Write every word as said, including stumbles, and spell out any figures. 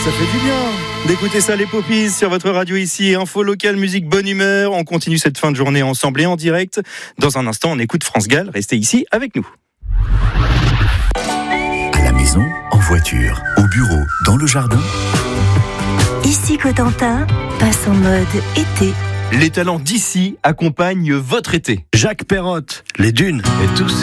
Ça fait du bien d'écouter ça, les Poppies, sur votre radio ici. Info locale, musique, bonne humeur. On continue cette fin de journée ensemble et en direct. Dans un instant, on écoute France Gall. Restez ici avec nous. À la maison, en voiture, au bureau, dans le jardin. Ici Cotentin passe en mode été. Les talents d'ici accompagnent votre été. Jacques Perrotte, Les Dunes et tous